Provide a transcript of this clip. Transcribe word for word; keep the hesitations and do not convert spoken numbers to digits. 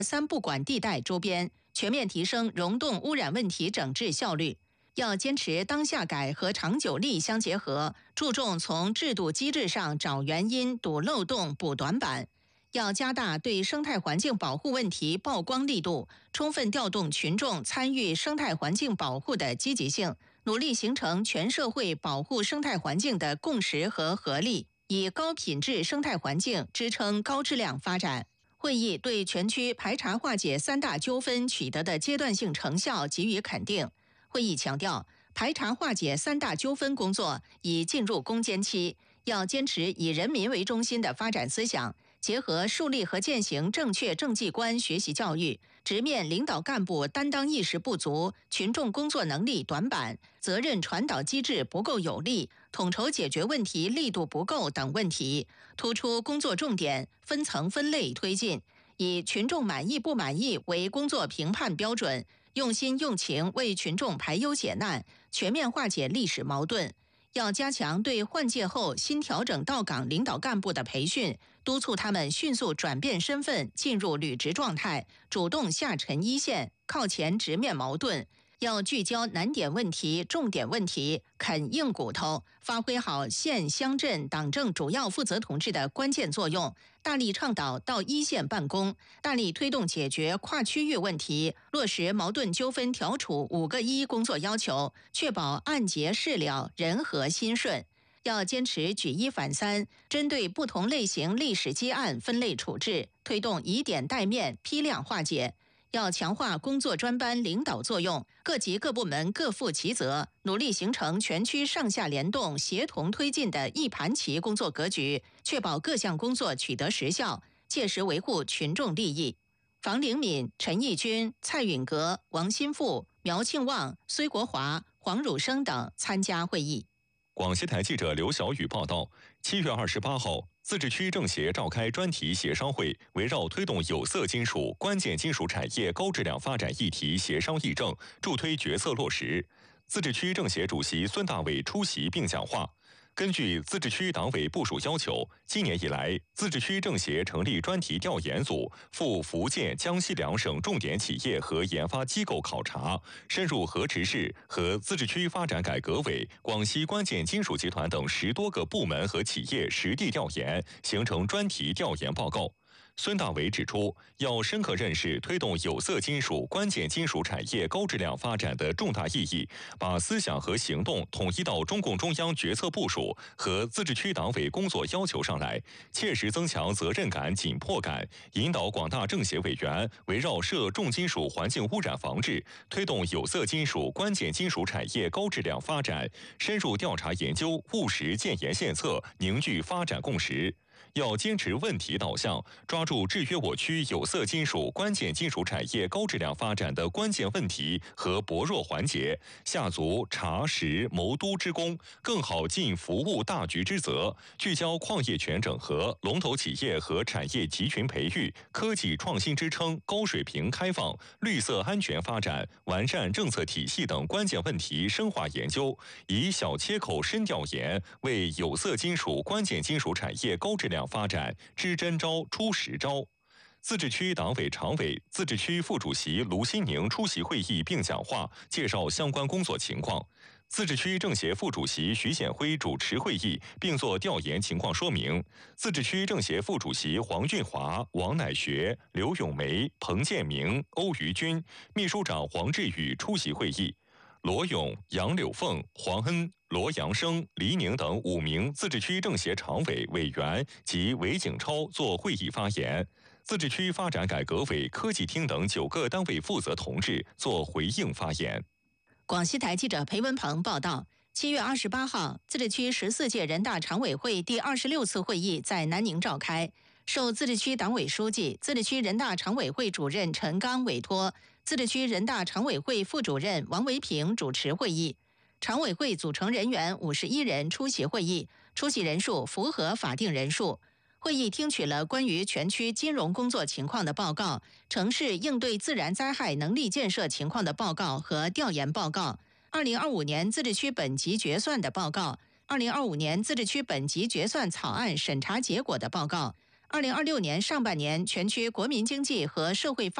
三不管地带周边，全面提升溶洞污染问题整治效率。要坚持当下改和长久力相结合，注重从制度机制上找原因、堵漏洞、补短板。要加大对生态环境保护问题曝光力度，充分调动群众参与生态环境保护的积极性，努力形成全社会保护生态环境的共识和合力，以高品质生态环境支撑高质量发展。会议对全区排查化解三大纠纷取得的阶段性成效给予肯定。会议强调，排查化解三大纠纷工作已进入攻坚期，要坚持以人民为中心的发展思想，结合树立和践行正确政绩观学习教育，直面领导干部担当意识不足、群众工作能力短板、责任传导机制不够有力、统筹解决问题力度不够等问题，突出工作重点，分层分类推进，以群众满意不满意为工作评判标准，用心用情为群众排忧解难，全面化解历史矛盾。要加强对换届后新调整到岗领导干部的培训，督促他们迅速转变身份，进入履职状态，主动下沉一线，靠前直面矛盾。要聚焦难点问题、重点问题，啃硬骨头，发挥好县乡镇党政主要负责同志的关键作用，大力倡导到一线办公，大力推动解决跨区域问题，落实矛盾纠纷调处五个一工作要求，确保案结事了、人和心顺。要坚持举一反三，针对不同类型历史积案分类处置，推动以点带面、批量化解。要强化工作专班领导作用，各级各部门各负其责，努力形成全区上下联动、协同推进的一盘棋工作格局，确保各项工作取得实效，切实维护群众利益。房灵敏、陈义军、蔡允阁、王新富、苗庆旺、崔国华、黄汝生等参加会议。 广西台记者刘晓宇报道，七月二十八号，自治区政协召开专题协商会，围绕推动有色金属、关键金属产业高质量发展议题协商议政，助推决策落实。自治区政协主席孙大伟出席并讲话。根据自治区党委部署要求，今年以来，自治区政协成立专题调研组，赴福建、江西两省重点企业和研发机构考察，深入河池市和自治区发展改革委、广西关键金属集团等十多个部门和企业实地调研，形成专题调研报告。孙大伟指出，要深刻认识推动有色金属、关键金属产业高质量发展的重大意义，把思想和行动统一到中共中央决策部署和自治区党委工作要求上来，切实增强责任感、紧迫感，引导广大政协委员围绕涉重金属环境污染防治、推动有色金属、关键金属产业高质量发展，深入调查研究，务实建言献策，凝聚发展共识。要坚持问题导向，抓住制约我区有色金属、关键金属产业高质量发展的关键问题和薄弱环节，下足查实谋督之功，更好尽服务大局之责，聚焦矿业权整合、龙头企业和产业集群培育、科技创新支撑、高水平开放、绿色安全发展、完善政策体系等关键问题深化研究，以小切口深调研，为有色金属、关键金属产业高质量发展支针招、出实招。自治区党委常委、自治区副主席卢新宁出席会议并讲话，介绍相关工作情况。自治区政协副主席徐显辉主持会议，并作调研情况说明。自治区政协副主席黄运华、王乃学、刘永梅、彭建明、欧于军，秘书长黄志宇出席会议。罗勇、杨柳凤、黄恩、罗阳生、黎宁等五名自治区政协常委、委员及韦景超作会议发言。自治区发展改革委、科技厅等九个单位负责同志作回应发言。 广西台记者裴文鹏报道，七月二十八号，自治区十四届人大常委会第二十六次会议在南宁召开，受自治区党委书记、自治区人大常委会主任陈刚委托，自治区人大常委会副主任王维平主持会议。常委会组成人员五十一人出席会议，出席人数符合法定人数。会议听取了关于全区金融工作情况的报告、城市应对自然灾害能力建设情况的报告和调研报告、二零二五年自治区本级决算的报告、二零二五年自治区本级决算草案审查结果的报告、 二零二六年上半年全区国民经济和社会发